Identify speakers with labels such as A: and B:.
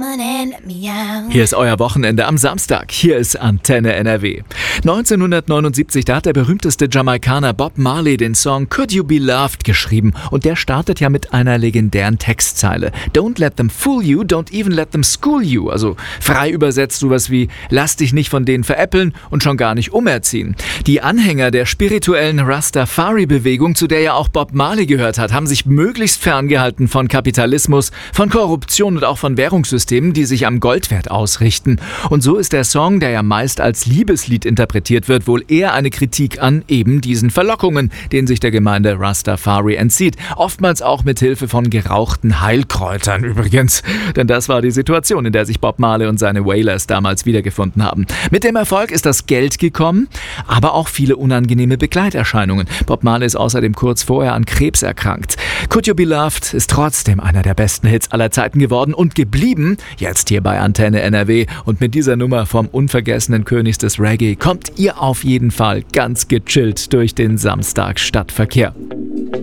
A: Hier ist euer Wochenende am Samstag. Hier ist Antenne NRW. 1979, da hat der berühmteste Jamaikaner Bob Marley den Song Could You Be Loved geschrieben. Und der startet ja mit einer legendären Textzeile. Don't let them fool you, don't even let them school you. Also frei übersetzt sowas wie, lass dich nicht von denen veräppeln und schon gar nicht umerziehen. Die Anhänger der spirituellen Rastafari-Bewegung, zu der ja auch Bob Marley gehört hat, haben sich möglichst ferngehalten von Kapitalismus, von Korruption und auch von Währungssystemen, die sich am Goldwert ausrichten. Und so ist der Song, der ja meist als Liebeslied interpretiert wird, wohl eher eine Kritik an eben diesen Verlockungen, denen sich der Gemeinde Rastafari entzieht. Oftmals auch mit Hilfe von gerauchten Heilkräutern übrigens. Denn das war die Situation, in der sich Bob Marley und seine Wailers damals wiedergefunden haben. Mit dem Erfolg ist das Geld gekommen, aber auch viele unangenehme Begleiterscheinungen. Bob Marley ist außerdem kurz vorher an Krebs erkrankt. Could You Be Loved ist trotzdem einer der besten Hits aller Zeiten geworden und geblieben, jetzt hier bei Antenne NRW. Und mit dieser Nummer vom unvergessenen König des Reggae kommt ihr auf jeden Fall ganz gechillt durch den Samstag-Stadtverkehr.